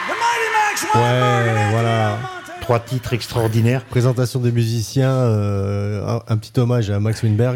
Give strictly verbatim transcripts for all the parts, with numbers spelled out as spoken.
Ouais, voilà. Trois titres extraordinaires. Présentation des musiciens, euh, un, un petit hommage à Max Weinberg.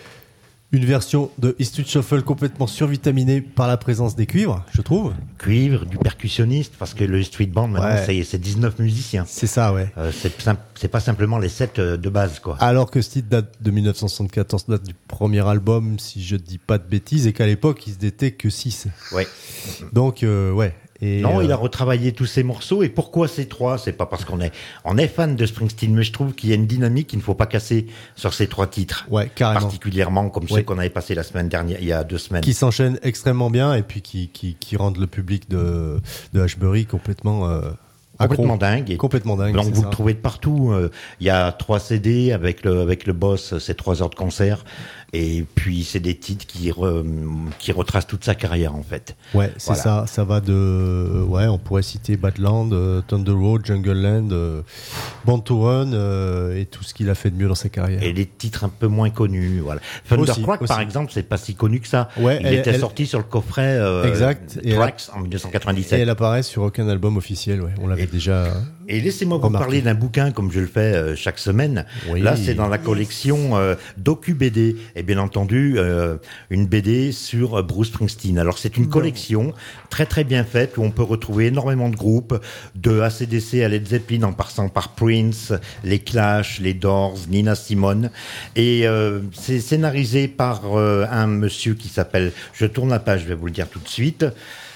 Une version de East Street Shuffle complètement survitaminée par la présence des cuivres, je trouve. Cuivre, du percussionniste, parce que le Street Band, maintenant, Ouais. c'est, c'est dix-neuf musiciens. C'est ça, ouais. Euh, c'est, sim- c'est pas simplement les sept euh, de base, quoi. Alors que ce titre date de dix-neuf cent soixante-quatorze, date du premier album, si je dis pas de bêtises, et qu'à l'époque, ils n'étaient que six. Ouais. Donc, euh, ouais. Et Non, euh, il a retravaillé tous ces morceaux. Et pourquoi ces trois? C'est pas parce qu'on est, on est fan de Springsteen, mais je trouve qu'il y a une dynamique qu'il ne faut pas casser sur ces trois titres. Ouais, carrément. Particulièrement comme Ouais. ceux qu'on avait passés la semaine dernière, il y a deux semaines. Qui s'enchaînent extrêmement bien et puis qui, qui, qui rendent le public de, de Ashbury complètement, euh, Complètement accro. dingue. Et Complètement dingue. donc c'est vous ça. le trouvez de partout. Euh, Il y a trois C D avec le avec le boss, c'est trois heures de concert. Et puis c'est des titres qui re- qui retracent toute sa carrière en fait. Ouais, c'est Voilà. ça. Ça va de. Ouais, on pourrait citer Badland, euh, Thunder Road, Jungle Land, euh, Born to Run euh, et tout ce qu'il a fait de mieux dans sa carrière. Et des titres un peu moins connus. Voilà. Thundercrack Aussi, par aussi. exemple, c'est pas si connu que ça. Ouais, Il elle- était elle- sorti sur le coffret euh, Exact. Et Tracks en dix-neuf cent Et quatre-vingt-dix-sept. elle apparaît sur aucun album officiel. Ouais, on l'avait Et- déjà. Et laissez-moi vous Remarquez. parler d'un bouquin comme je le fais euh, chaque semaine. Oui. Là, c'est dans la collection euh, Docu B D et bien entendu euh, une B D sur euh, Bruce Springsteen. Alors c'est une collection très très bien faite où on peut retrouver énormément de groupes de A C D C à Led Zeppelin en passant par Prince, les Clash, les Doors, Nina Simone et euh, c'est scénarisé par euh, un monsieur qui s'appelle, je tourne la page, je vais vous le dire tout de suite.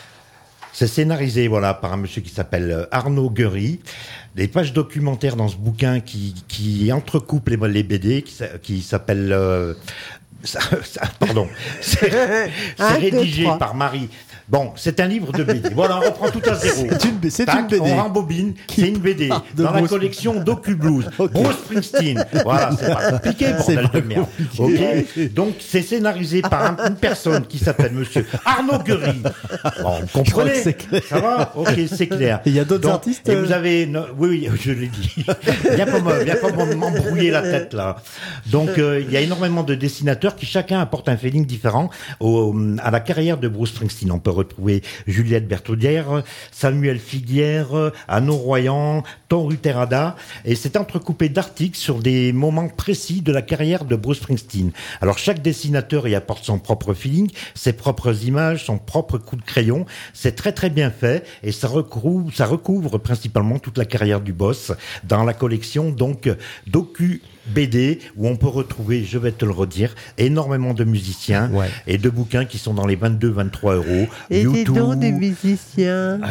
C'est scénarisé voilà, par un monsieur qui s'appelle euh, Arnaud Guery. Des pages documentaires dans ce bouquin qui, qui entrecoupe les, les B D, qui, s'a- qui s'appelle... euh, ça- ça- pardon. C'est c'est Un, deux, rédigé trois. par Marie. Bon, c'est un livre de B D. Voilà, on reprend tout à zéro. C'est une, B- c'est Tac, une B D. on rembobine, c'est une B D parle de dans la Bruce- collection Docu Blues. Ok. Bruce Springsteen. Voilà, c'est pas compliqué, C'est bordel pas de merde. Ok. Donc c'est scénarisé par un- une personne qui s'appelle Monsieur Arnaud Guery. Bon, vous comprenez? que c'est clair. Ça va? Ok, c'est clair. Et il y a d'autres Donc, artistes, Et euh vous avez, no- oui, oui, je l'ai dit. Viens pas me- viens pas m'embrouiller la tête là. Donc euh, il y a énormément de dessinateurs qui chacun apporte un feeling différent au, à la carrière de Bruce Springsteen. On peut retrouver Juliette Bertaudière, Samuel Figuière, Anno Royan, Toru Terada, et c'est entrecoupé d'articles sur des moments précis de la carrière de Bruce Springsteen. Alors chaque dessinateur y apporte son propre feeling, ses propres images, son propre coup de crayon. C'est très très bien fait et ça recouvre, ça recouvre principalement toute la carrière du boss dans la collection donc Docu B D où on peut retrouver, je vais te le redire, énormément de musiciens Ouais. et de bouquins qui sont dans les vingt-deux vingt-trois euros. Et U des deux, dons des musiciens.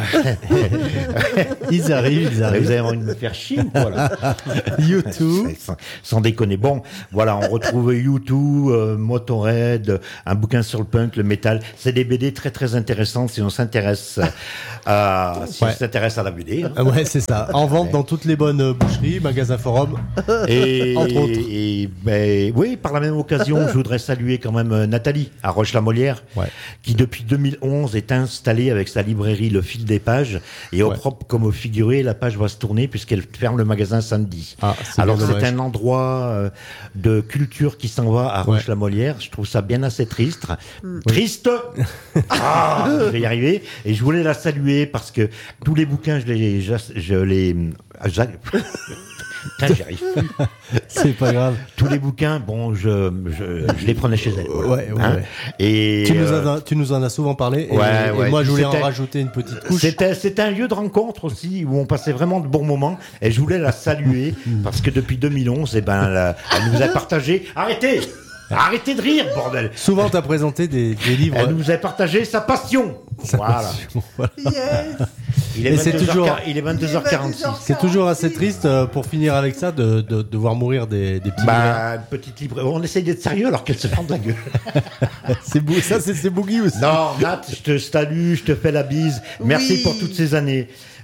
Ils arrivent, ils vous arrivent. avez envie de me faire chier, voilà. U deux. sans, sans déconner. Bon, voilà, on retrouve U deux, euh, Motorhead, un bouquin sur le punk, le métal. C'est des B D très très intéressants si on s'intéresse à, si Ouais. on s'intéresse à la B D. hein. Ah ouais, c'est ça. En vente dans toutes les bonnes euh, boucheries, magasins forums. Et, Entre autres. et, ben, oui, par la même occasion, je voudrais saluer quand même euh, Nathalie à Roche-la-Molière, Ouais. qui depuis deux mille onze est installée avec sa librairie Le Fil des Pages. Et au Ouais. propre comme au figuré, la page va se tourner puisqu'elle ferme le magasin samedi. Ah, c'est Alors bien c'est dommage. un endroit euh, de culture qui s'en va à Ouais. Roche-la-Molière. Je trouve ça bien assez triste. Triste Ah, je vais y arriver. Et je voulais la saluer parce que tous les bouquins, je les... Je, je les j'a- Putain, j'y arrive plus. C'est pas grave. Tous les bouquins, bon, je, je, je les prenais chez elle. voilà. Ouais, ouais, Hein ouais. Et Tu nous, euh, en as, tu nous en as souvent parlé. Et, Ouais, et ouais. moi, je voulais en C'était- rajouter une petite couche. C'était, c'était un lieu de rencontre aussi où on passait vraiment de bons moments et je voulais la saluer parce que depuis deux mille onze, eh ben, la- elle nous a partagé. Arrêtez, arrêtez de rire, bordel. Souvent, tu as présenté des, des livres. Elle nous a partagé sa passion. Voilà. Voilà. Yes. Il est Et c'est vingt-deux heures toujours- quar- il est vingt-deux heures quarante-six. C'est toujours assez triste euh, pour finir avec ça de, de, de voir mourir des, des petits Bah, une petite libre. On essaye d'être sérieux alors qu'elle se ferme la gueule. livres. C'est bou- ça, c'est, c'est Boogie aussi. Non, Nat, je te salue, je te fais la bise. Merci Oui. pour toutes ces années.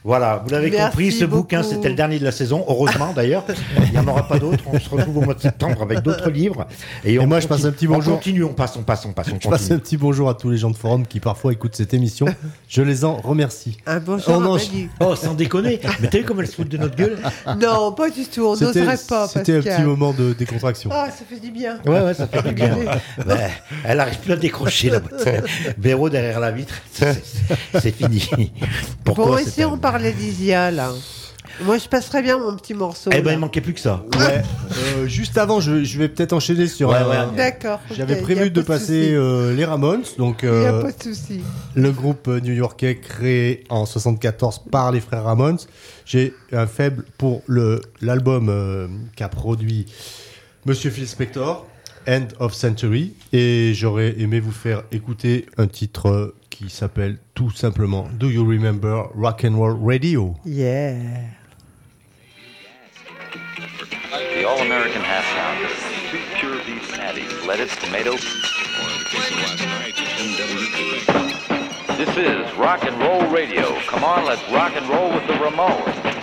Voilà, vous l'avez Merci compris, ce beaucoup. bouquin, c'était le dernier de la saison. Heureusement, d'ailleurs. Il n'y en aura pas d'autres. On se retrouve au mois de septembre avec d'autres livres. Et on moi, je continue- passe un petit bonjour. On continue, on passe, on passe, on passe, on Je passe un continue. petit bonjour à tous les gens de forum qui parfois écoutent cette émission. Je les en remercie. Un bonjour Oh non, à je- Manu. Oh, sans déconner. Mais t'as vu comme elle se fout de notre gueule? Non, pas du tout. On C'était n'oserait pas. c'était un Pascal. petit moment de décontraction. Ah, ça fait du bien. Ouais, ouais, ça fait du bien. Ouais, elle arrive plus à décrocher la boîte. Béraud derrière la vitre, c'est c'est fini. Pourquoi Bon, c'est et si on terminé parlait d'Isia, là? Moi, je passerais bien mon petit morceau. Eh ben, là. il manquait plus que ça. Ouais. Euh, juste avant, je, je vais peut-être enchaîner sur. Ouais, un- ouais. D'accord. J'avais ok, y prévu a de pas passer souci. euh, les Ramones, donc Il n'y a euh, pas de souci. le groupe new-yorkais créé en soixante-quatorze par les frères Ramones. J'ai un faible pour le l'album euh, qu'a produit Monsieur Phil Spector, End of Century, et j'aurais aimé vous faire écouter un titre euh, qui s'appelle tout simplement Do You Remember Rock and Roll Radio? Yeah. The All-American Half Pounder, two pure beef patties, lettuce, tomato. This is Rock and Roll Radio. Come on, let's rock and roll with the Ramones.